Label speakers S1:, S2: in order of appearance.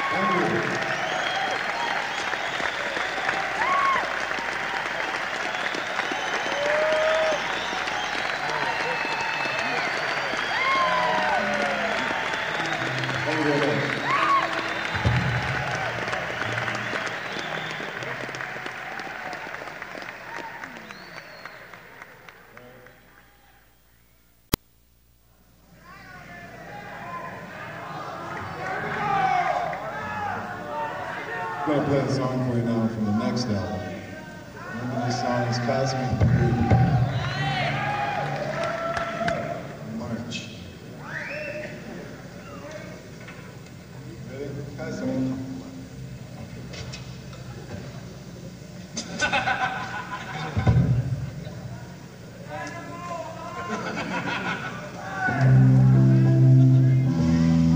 S1: I'm going to play a song for you now from the next album. The name of this song is Cosmic Blue. March. Ready? Cosmic.